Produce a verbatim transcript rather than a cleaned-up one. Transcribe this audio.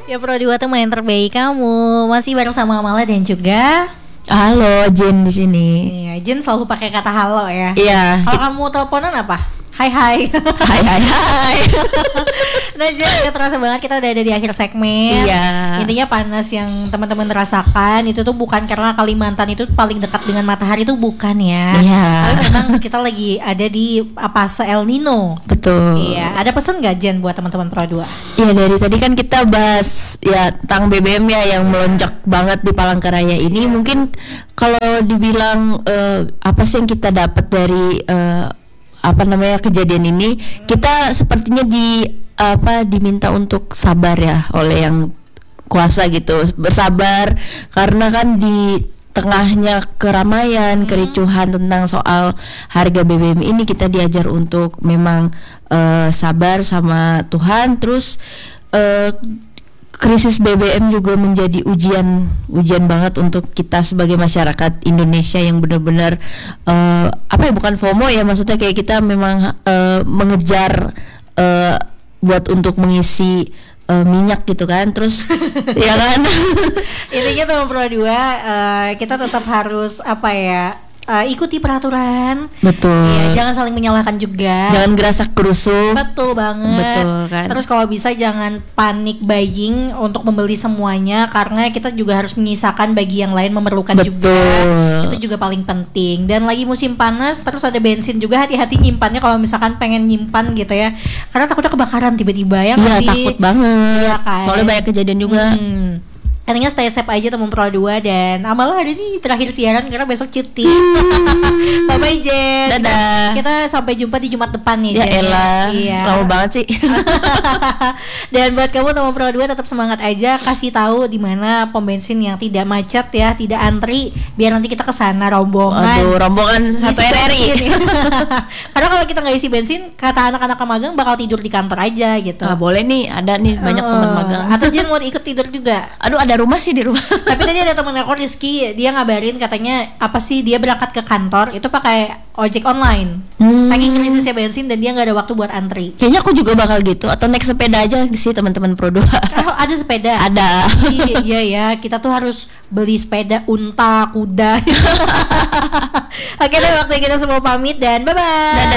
Ya Pro dua teman yang terbaik kamu. Masih bareng sama Amala dan juga halo, Jen di sini. Iya, Jen selalu pakai kata halo ya. Iya. Kalau kamu teleponan apa? Hai hai. Hai hai hai. Nah Jen, gak terasa banget kita udah ada di akhir segmen. Iya. Intinya panas yang teman-teman rasakan itu tuh bukan karena Kalimantan itu paling dekat dengan matahari, itu bukan ya. Iya. Tapi memang kita lagi ada di fase El Nino. Betul. Iya. Ada pesan gak Jen buat teman-teman Pro dua? Iya, dari tadi kan kita bahas ya tentang B B M ya yang melonjak banget di Palangkaraya ini. Mungkin kalau dibilang uh, apa sih yang kita dapat dari uh, apa namanya kejadian ini, kita sepertinya di apa diminta untuk sabar ya oleh yang kuasa gitu, bersabar karena kan di tengahnya keramaian, hmm. kericuhan tentang soal harga B B M ini kita diajar untuk memang uh, sabar sama Tuhan. Terus uh, krisis B B M juga menjadi ujian ujian banget untuk kita sebagai masyarakat Indonesia yang benar-benar uh, apa ya bukan FOMO ya, maksudnya kayak kita memang uh, mengejar uh, buat untuk mengisi uh, minyak gitu kan, terus ya kan intinya teman Pro dua uh, kita tetap harus apa ya Uh, ikuti peraturan. Betul. Ya, jangan saling menyalahkan juga. Jangan gerasak gerusuk. Betul banget. Betul kan. Terus kalau bisa jangan panik buying untuk membeli semuanya, karena kita juga harus menyisakan bagi yang lain memerlukan. Betul. Juga. Itu juga paling penting. Dan lagi musim panas, terus ada bensin juga, hati-hati nyimpannya kalau misalkan pengen nyimpan gitu ya. Karena takutnya kebakaran tiba-tiba ya. Iya, takut banget. Iya kan? Soalnya banyak kejadian juga. Hmm. Intinya stay safe aja teman Pro dua. Dan Amala hari ini terakhir siaran karena besok cuti. Bye bye Jen. Dadah. Kita, kita sampai jumpa di Jumat depan nih. Ya Jen. elah, iya. lama banget sih. Dan buat kamu teman Pro dua tetap semangat aja, kasih tahu di mana pom bensin yang tidak macet ya, tidak antri, biar nanti kita kesana rombongan. Aduh, rombongan satu R R I. Karena kalau kita nggak isi bensin, kata anak-anak magang bakal tidur di kantor aja gitu. Ah, boleh nih, ada nih banyak uh, teman magang. Atau Jen mau ikut tidur juga? Aduh, ada rumah sih di rumah. Tapi tadi ada temen aku Rizky, dia ngabarin katanya apa sih, dia berangkat ke kantor itu pakai ojek online. Hmm. Saking krisisnya bensin dan dia nggak ada waktu buat antri. Kayaknya aku juga bakal gitu, atau naik sepeda aja sih teman-teman Pro dua. Oh, ada sepeda? Ada. Iya ya, kita tuh harus beli sepeda unta, kuda. Oke deh, waktu kita semua pamit dan bye bye. Dadah.